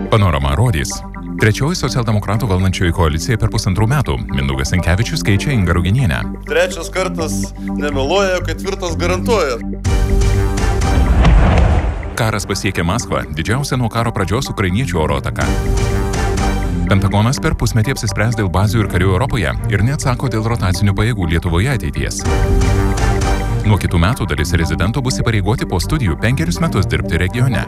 Panorama rodys. Trečioji socialdemokratų valdančioji koalicija per 1,5 metų. Mindaugas Sinkevičius keičia Ingą Ruginienę. Trečias kartas nemeluoja, ketvirtas garantuoja. Karas pasiekė Maskvą, didžiausia nuo karo pradžios ukrainiečių oro ataka. Pentagonas per pusmetį apsispręs dėl bazių ir karių Europoje ir neatsako dėl rotacinių pajėgų Lietuvoje ateities. Nuo kitų metų dalis rezidentų bus įpareigoti po studijų 5 metus dirbti regione.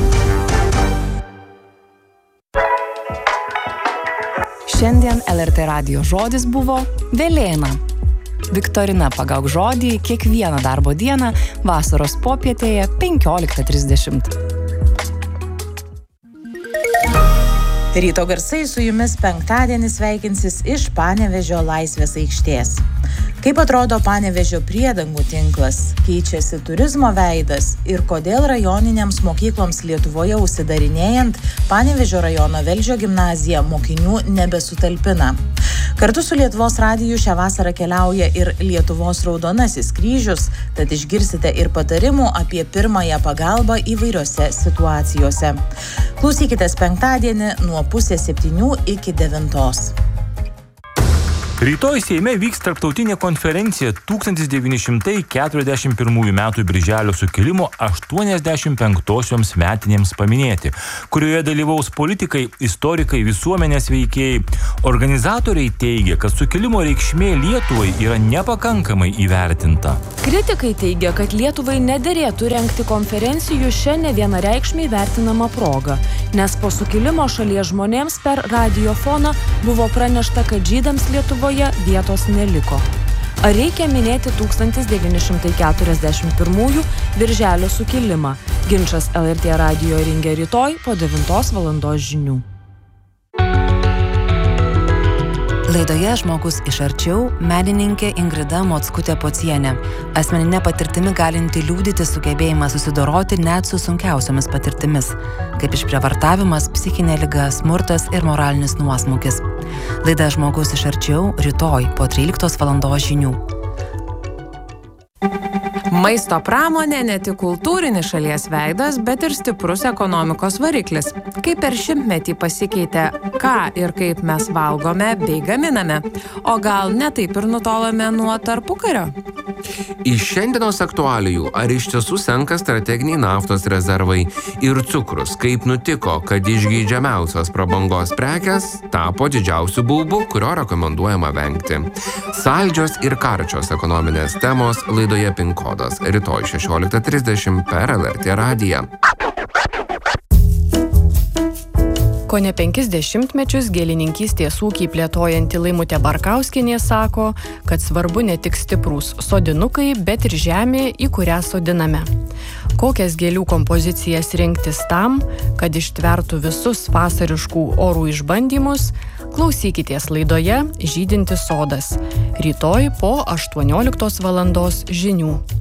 Šiandien LRT radijo žodis buvo Velėna. Viktorina pagauk žodį kiekvieną darbo dieną vasaros popietėje 15:30. Ryto garsai su jumis penktadienį sveikinsis iš Panevėžio Laisvės aikštės. Kaip atrodo Panevėžio priedangų tinklas, keičiasi turizmo veidas ir kodėl rajoninėms mokykloms Lietuvoje užsidarinėjant Panevėžio rajono Velžio gimnazija mokinių nebesutalpina. Kartu su Lietuvos radiju šią vasarą keliauja ir Lietuvos Raudonasis kryžius, tad išgirsite ir patarimų apie pirmąją pagalbą įvairiose situacijose. Klausykitės penktadienį nuo 6:30 iki 9:00. Rytoj Seime vyks tarptautinė konferencija 1941 metų Birželio sukilimo 85-osioms metinėms paminėti, kurioje dalyvaus politikai, istorikai, visuomenės veikėjai. Organizatoriai teigia, kad sukilimo reikšmė Lietuvai yra nepakankamai įvertinta. Kritikai teigia, kad Lietuvai nederėtų rengti konferencijų šią nevienareikšmiai vertinamą progą, nes po sukilimo šalies žmonėms per radiofoną buvo pranešta, kad žydams Lietuvoje vietos neliko. Ar reikia minėti 1941 Birželio sukilimą? Ginčas LRT radijo ringe rytoj po 9 val. Žinių. Laidoje Žmogus iš arčiau menininkė Ingrida Mockutė-Pocienė. Asmeninė patirtimi galinti liudyti sugebėjimą susidoroti net su sunkiausiomis patirtimis, kaip išprievartavimas, psichinė liga, smurtas ir moralinis nuosmukis. Laida Žmogus iš arčiau rytoj po 13 val. Žinių. Maisto pramonė ne tik kultūrinis šalies veidas, bet ir stiprus ekonomikos variklis. Kaip per šimtmetį pasikeitė, ką ir kaip mes valgome bei gaminame, o gal ne taip ir nutolome nuo tarpukario? Iš šiandienos aktualijų, ar iš tiesų senka strateginiai naftos rezervai ir cukrus, kaip nutiko, kad išgeidžiamiausios prabangos prekės tapo didžiausiu baubu, kurio rekomenduojama vengti. Saldžios ir karčios ekonominės temos laidoje Pin kodas rytoj 16:30 per LRT radiją. Kone 50 mečius gėlininkystės ūkį plėtojanti Laimutė Barkauskienė sako, kad svarbu ne tik stiprūs sodinukai, bet ir žemė, į kurią sodiname. Kokias gėlių kompozicijas rinktis tam, kad ištvertų visus vasariškų orų išbandymus, klausykitės laidoje Žydintis sodas. Rytoj po 18 val. Žinių.